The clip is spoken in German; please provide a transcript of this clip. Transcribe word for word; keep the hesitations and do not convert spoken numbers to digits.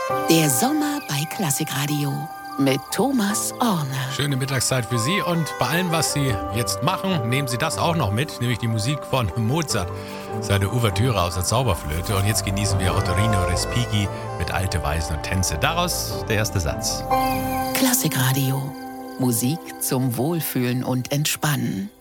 Der Sommer bei Klassikradio mit Thomas Orner. Schöne Mittagszeit für Sie und bei allem, was Sie jetzt machen, nehmen Sie das auch noch mit, nämlich die Musik von Mozart, seine Ouvertüre aus der Zauberflöte. Und jetzt genießen wir Ottorino Respighi mit Alte Weisen und Tänze. Daraus der erste Satz. Klassikradio. Musik zum Wohlfühlen und Entspannen.